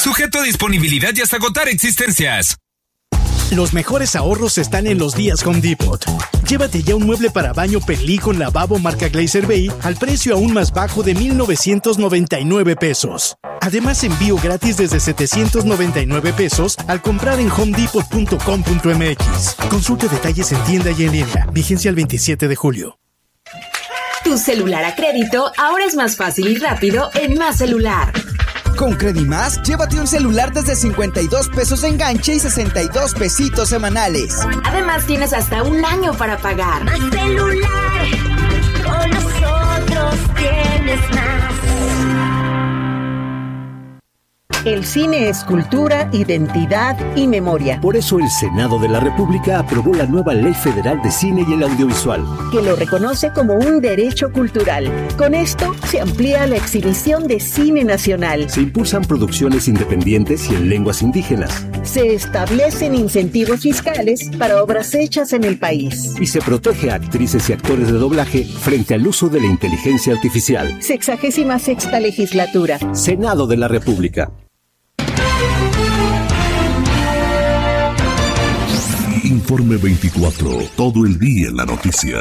Sujeto a disponibilidad y hasta agotar existencias. Los mejores ahorros están en los días Home Depot. Llévate ya un mueble para baño Perlí con lavabo marca Glazer Bay al precio aún más bajo de $1,999. Además, envío gratis desde $799 al comprar en homedepot.com.mx. Consulte detalles en tienda y en línea. Vigencia el 27 de julio. Tu celular a crédito ahora es más fácil y rápido en Más Celular. Con Credimás, llévate un celular desde $52 de enganche y 62 pesitos semanales. Además, tienes hasta un año para pagar. Más Celular, con nosotros tienes más. El cine es cultura, identidad y memoria. Por eso el Senado de la República aprobó la nueva Ley Federal de Cine y el Audiovisual, que lo reconoce como un derecho cultural. Con esto se amplía la exhibición de cine nacional. Se impulsan producciones independientes y en lenguas indígenas. Se establecen incentivos fiscales para obras hechas en el país. Y se protege a actrices y actores de doblaje frente al uso de la inteligencia artificial. 66ª legislatura. Senado de la República. Informe 24, todo el día en la noticia.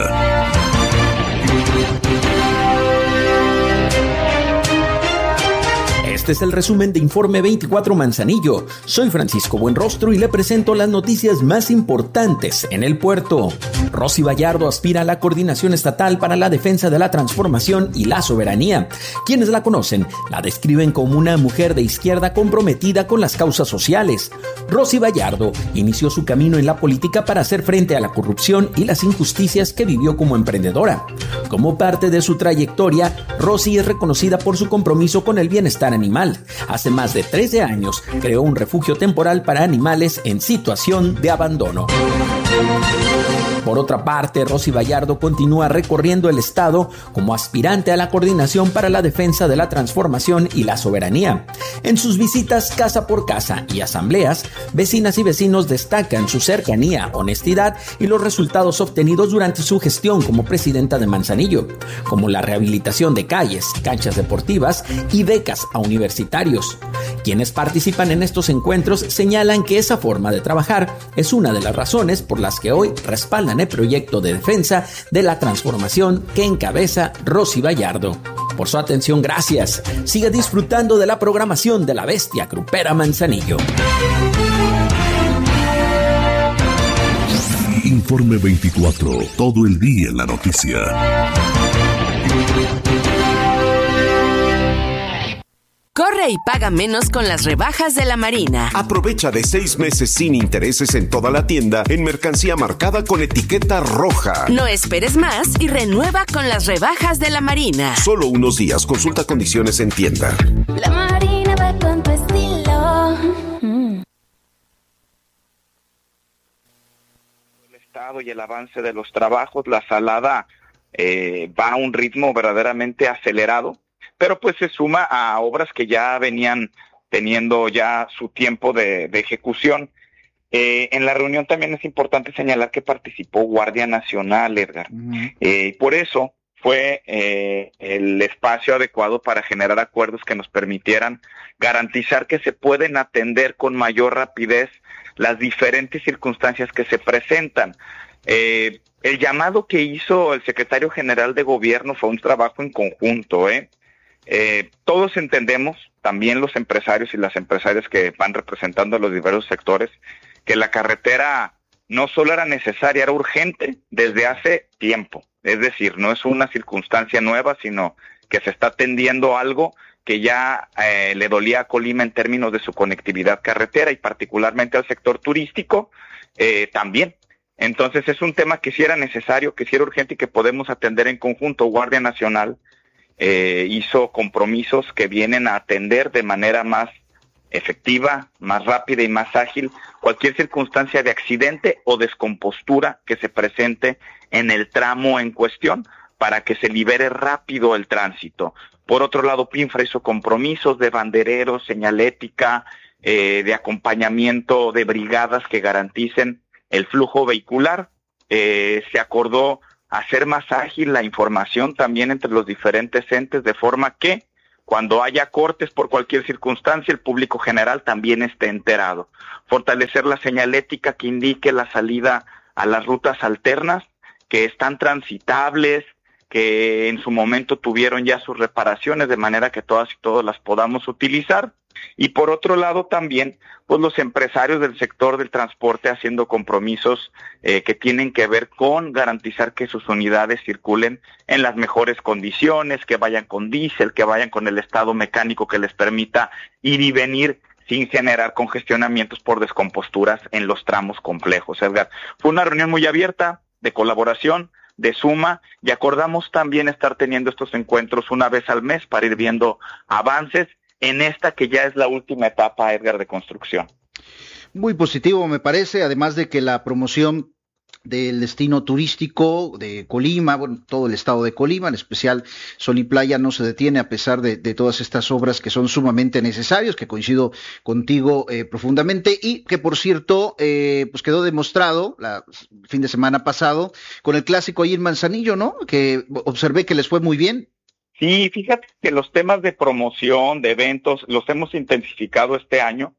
Este es el resumen de Informe 24 Manzanillo. Soy Francisco Buenrostro y le presento las noticias más importantes en el puerto. Rosy Vallardo aspira a la coordinación estatal para la defensa de la transformación y la soberanía. Quienes la conocen la describen como una mujer de izquierda comprometida con las causas sociales. Rosy Vallardo inició su camino en la política para hacer frente a la corrupción y las injusticias que vivió como emprendedora. Como parte de su trayectoria, Rosy es reconocida por su compromiso con el bienestar animal. Hace más de 13 años creó un refugio temporal para animales en situación de abandono. Por otra parte, Rosy Vallardo continúa recorriendo el estado como aspirante a la coordinación para la defensa de la transformación y la soberanía. En sus visitas casa por casa y asambleas, vecinas y vecinos destacan su cercanía, honestidad y los resultados obtenidos durante su gestión como presidenta de Manzanillo, como la rehabilitación de calles, canchas deportivas y becas a universitarios. Quienes participan en estos encuentros señalan que esa forma de trabajar es una de las razones por las que hoy respaldan el proyecto de defensa de la transformación que encabeza Rosy Vallardo. Por su atención, gracias. Siga disfrutando de la programación de la Bestia Grupera Manzanillo. Informe 24, todo el día en la noticia. Corre y paga menos con las rebajas de la Marina. Aprovecha de 6 meses sin intereses en toda la tienda en mercancía marcada con etiqueta roja. No esperes más y renueva con las rebajas de la Marina. Solo unos días. Consulta condiciones en tienda. La Marina va con tu estilo. El estado y el avance de los trabajos, la salada va a un ritmo verdaderamente acelerado, pero pues se suma a obras que ya venían teniendo ya su tiempo de ejecución. En la reunión también es importante señalar que participó Guardia Nacional, Edgar. Por eso fue el espacio adecuado para generar acuerdos que nos permitieran garantizar que se pueden atender con mayor rapidez las diferentes circunstancias que se presentan. El llamado que hizo el secretario general de Gobierno fue un trabajo en conjunto, todos entendemos, también los empresarios y las empresarias que van representando a los diversos sectores, que la carretera no solo era necesaria, era urgente desde hace tiempo. Es decir, no es una circunstancia nueva, sino que se está atendiendo algo que ya le dolía a Colima en términos de su conectividad carretera y particularmente al sector turístico también. Entonces es un tema que sí era necesario, que sí era urgente y que podemos atender en conjunto. Guardia Nacional hizo compromisos que vienen a atender de manera más efectiva, más rápida y más ágil cualquier circunstancia de accidente o descompostura que se presente en el tramo en cuestión para que se libere rápido el tránsito. Por otro lado, PINFRA hizo compromisos de bandereros, señalética, de acompañamiento de brigadas que garanticen el flujo vehicular. Se acordó hacer más ágil la información también entre los diferentes entes, de forma que cuando haya cortes por cualquier circunstancia, el público general también esté enterado. Fortalecer la señalética que indique la salida a las rutas alternas, que están transitables, que en su momento tuvieron ya sus reparaciones, de manera que todas y todos las podamos utilizar. Y por otro lado también, pues los empresarios del sector del transporte haciendo compromisos que tienen que ver con garantizar que sus unidades circulen en las mejores condiciones, que vayan con diésel, que vayan con el estado mecánico que les permita ir y venir sin generar congestionamientos por descomposturas en los tramos complejos. Edgar, fue una reunión muy abierta, de colaboración, de suma, y acordamos también estar teniendo estos encuentros una vez al mes para ir viendo avances en esta que ya es la última etapa, Edgar, de construcción. Muy positivo, me parece, además de que la promoción del destino turístico de Colima, bueno, todo el estado de Colima, en especial Sol y Playa, no se detiene a pesar de todas estas obras que son sumamente necesarias, que coincido contigo profundamente, y que por cierto, pues quedó demostrado el fin de semana pasado con el clásico ahí en Manzanillo, ¿no? Que observé que les fue muy bien. Sí, fíjate que los temas de promoción, de eventos, los hemos intensificado este año,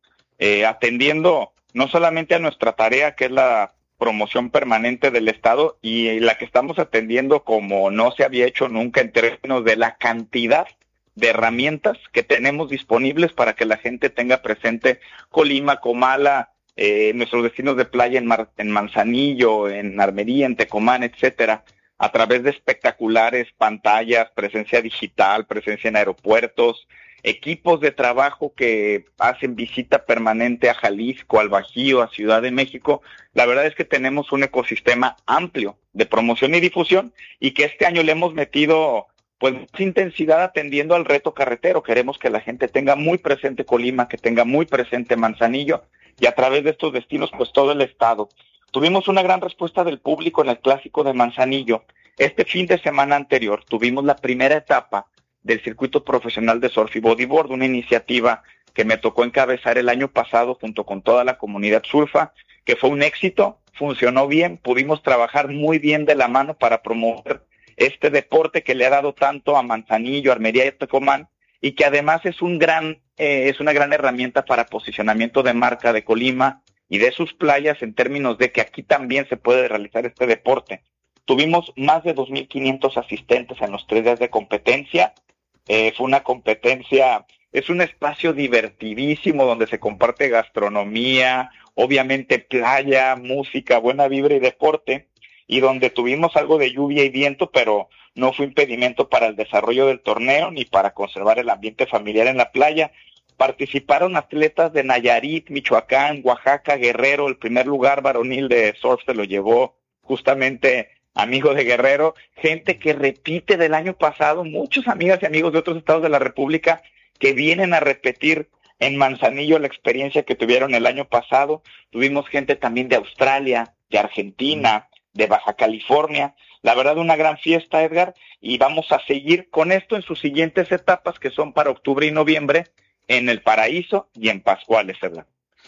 atendiendo no solamente a nuestra tarea, que es la promoción permanente del Estado, y la que estamos atendiendo como no se había hecho nunca en términos de la cantidad de herramientas que tenemos disponibles para que la gente tenga presente Colima, Comala, nuestros destinos de playa en Manzanillo, en Armería, en Tecomán, etcétera, a través de espectaculares pantallas, presencia digital, presencia en aeropuertos, equipos de trabajo que hacen visita permanente a Jalisco, al Bajío, a Ciudad de México. La verdad es que tenemos un ecosistema amplio de promoción y difusión, y que este año le hemos metido pues más intensidad atendiendo al reto carretero. Queremos que la gente tenga muy presente Colima, que tenga muy presente Manzanillo, y a través de estos destinos pues todo el estado. Tuvimos una gran respuesta del público en el clásico de Manzanillo. Este fin de semana anterior tuvimos la primera etapa del circuito profesional de surf y bodyboard, una iniciativa que me tocó encabezar el año pasado junto con toda la comunidad surfa, que fue un éxito, funcionó bien, pudimos trabajar muy bien de la mano para promover este deporte que le ha dado tanto a Manzanillo, Armería y Tecomán, y que además es una gran herramienta para posicionamiento de marca de Colima y de sus playas, en términos de que aquí también se puede realizar este deporte. Tuvimos más de 2,500 asistentes en los 3 días de competencia. Fue una competencia, es un espacio divertidísimo donde se comparte gastronomía, obviamente playa, música, buena vibra y deporte, y donde tuvimos algo de lluvia y viento, pero no fue impedimento para el desarrollo del torneo ni para conservar el ambiente familiar en la playa. Participaron atletas de Nayarit, Michoacán, Oaxaca, Guerrero. El primer lugar varonil de surf se lo llevó justamente amigo de Guerrero, gente que repite del año pasado, muchos amigas y amigos de otros estados de la República que vienen a repetir en Manzanillo la experiencia que tuvieron el año pasado. Tuvimos gente también de Australia, de Argentina, de Baja California. La verdad, una gran fiesta, Edgar, y vamos a seguir con esto en sus siguientes etapas, que son para octubre y noviembre, en El Paraíso y en Pascuales, Edgar.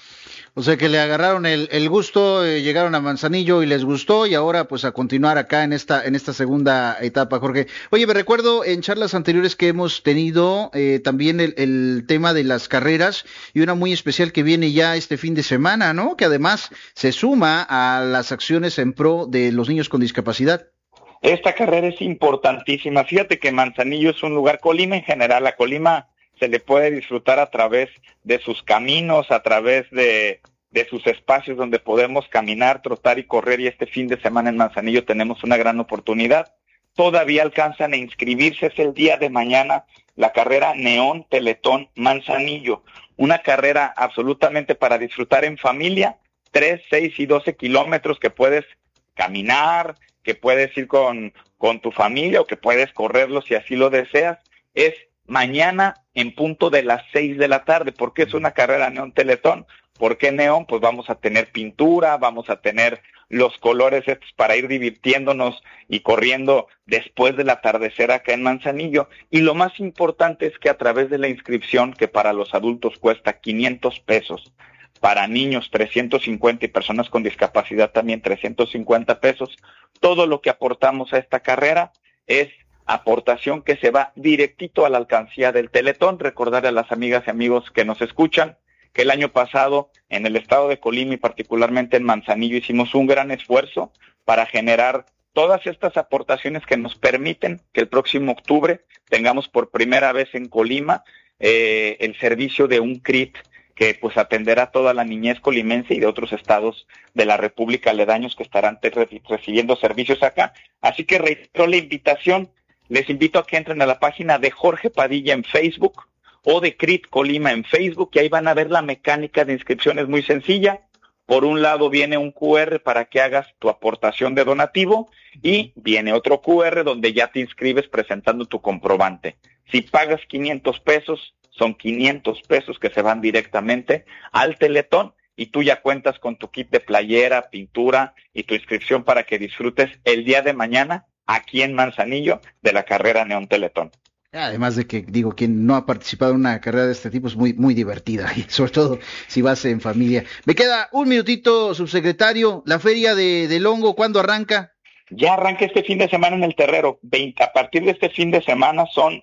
O sea que le agarraron el gusto, llegaron a Manzanillo y les gustó, y ahora pues a continuar acá en esta segunda etapa, Jorge. Oye, me recuerdo en charlas anteriores que hemos tenido también el tema de las carreras, y una muy especial que viene ya este fin de semana, ¿no? Que además se suma a las acciones en pro de los niños con discapacidad. Esta carrera es importantísima. Fíjate que Manzanillo es un lugar, Colima en general, a Colima se le puede disfrutar a través de sus caminos, a través de sus espacios donde podemos caminar, trotar y correr, y este fin de semana en Manzanillo tenemos una gran oportunidad. Todavía alcanzan a inscribirse, es el día de mañana, la carrera Neón Teletón Manzanillo, una carrera absolutamente para disfrutar en familia, 3, 6 y 12 kilómetros que puedes caminar, que puedes ir con tu familia o que puedes correrlo si así lo deseas. Es mañana en punto de las 6 de la tarde. ¿Por qué es una carrera Neón Teletón? ¿Por qué neón? Pues vamos a tener pintura, vamos a tener los colores estos para ir divirtiéndonos y corriendo después del atardecer acá en Manzanillo. Y lo más importante es que a través de la inscripción, que para los adultos cuesta 500 pesos, para niños 350 y personas con discapacidad también 350 pesos, todo lo que aportamos a esta carrera es aportación que se va directito a la alcancía del Teletón. Recordarle a las amigas y amigos que nos escuchan que el año pasado en el estado de Colima y particularmente en Manzanillo hicimos un gran esfuerzo para generar todas estas aportaciones que nos permiten que el próximo octubre tengamos por primera vez en Colima el servicio de un CRIT que pues atenderá toda la niñez colimense y de otros estados de la República aledaños que estarán recibiendo servicios acá. Así que reitero la invitación, les invito a que entren a la página de Jorge Padilla en Facebook o de CRIT Colima en Facebook, y ahí van a ver la mecánica de inscripción, es muy sencilla. Por un lado viene un QR para que hagas tu aportación de donativo y viene otro QR donde ya te inscribes presentando tu comprobante. Si pagas 500 pesos, son 500 pesos que se van directamente al Teletón y tú ya cuentas con tu kit de playera, pintura y tu inscripción para que disfrutes el día de mañana aquí en Manzanillo de la carrera Neón Teletón. Además de que, digo, quien no ha participado en una carrera de este tipo es muy, muy divertida, y sobre todo si vas en familia. Me queda un minutito, subsecretario. La Feria del Hongo, ¿cuándo arranca? Ya arranca este fin de semana en el Terrero. A partir de este fin de semana son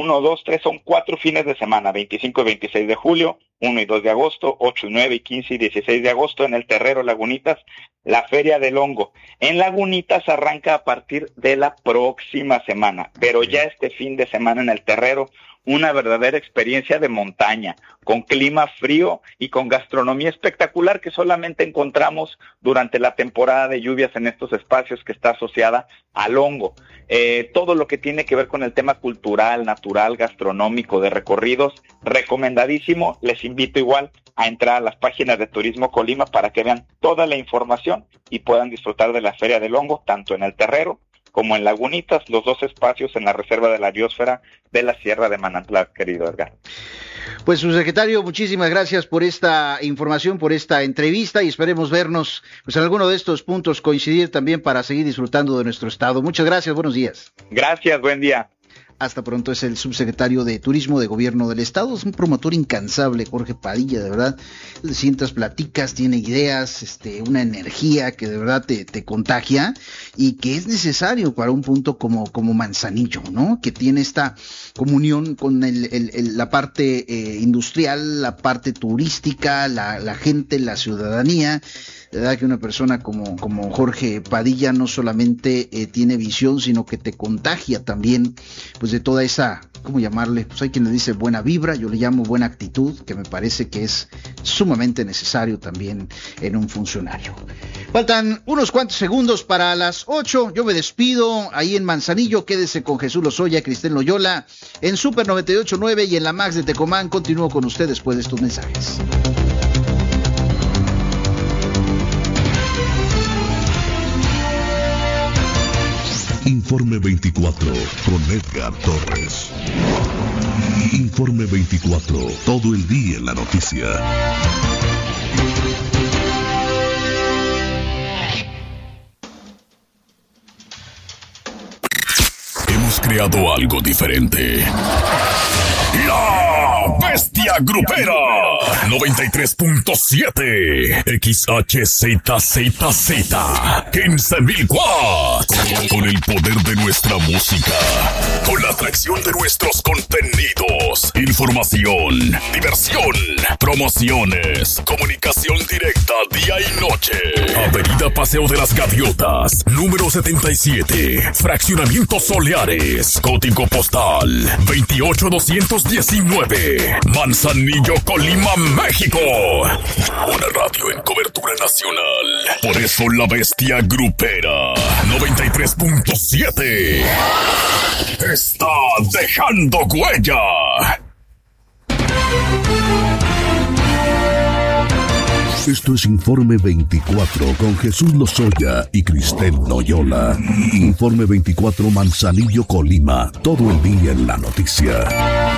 4 fines de semana, 25 y 26 de julio, 1 y 2 de agosto, 8 y 9 y 15 y 16 de agosto en el Terrero Lagunitas, la Feria del Hongo. En Lagunitas arranca a partir de la próxima semana, pero ya este fin de semana en el Terrero, una verdadera experiencia de montaña, con clima frío y con gastronomía espectacular que solamente encontramos durante la temporada de lluvias en estos espacios que está asociada al hongo. Todo lo que tiene que ver con el tema cultural, natural, gastronómico, de recorridos, recomendadísimo. Les invito igual a entrar a las páginas de Turismo Colima para que vean toda la información y puedan disfrutar de la Feria del Hongo, tanto en el Terrero como en Lagunitas, los dos espacios en la Reserva de la Biosfera de la Sierra de Manantla, querido Edgar. Pues, subsecretario, muchísimas gracias por esta información, por esta entrevista, y esperemos vernos pues en alguno de estos puntos, coincidir también para seguir disfrutando de nuestro estado. Muchas gracias, buenos días. Gracias, buen día. Hasta pronto. Es el subsecretario de Turismo de Gobierno del Estado, es un promotor incansable, Jorge Padilla, de verdad. Le sientas, platicas, tiene ideas, una energía que de verdad te contagia y que es necesario para un punto como Manzanillo, ¿no? Que tiene esta comunión con la parte industrial, la parte turística, la gente, la ciudadanía. De verdad que una persona como Jorge Padilla no solamente tiene visión, sino que te contagia también, pues de toda esa, ¿cómo llamarle? Pues hay quien le dice buena vibra, yo le llamo buena actitud, que me parece que es sumamente necesario también en un funcionario. Faltan unos cuantos segundos para las 8, yo me despido ahí en Manzanillo, quédese con Jesús Lozoya, Cristel Loyola, en Super 98.9 y en la Max de Tecomán. Continúo con usted después de estos mensajes. Informe 24 con Edgar Torres. Informe 24, todo el día en la noticia. Hemos creado algo diferente. La Bestia Grupera 93.7 XHZZZ 15.000 watts. Con el poder de nuestra música, con la atracción de nuestros contenidos, información, diversión, promociones, comunicación directa día y noche. Avenida Paseo de las Gaviotas, número 77, Fraccionamiento Soleares, código postal 28219, Manzanillo, Colima, México. Una radio en cobertura nacional. Por eso la Bestia Grupera 93.7 está dejando huella. Esto es Informe 24 con Jesús Lozoya y Cristel Loyola. Informe 24 Manzanillo, Colima, todo el día en la noticia.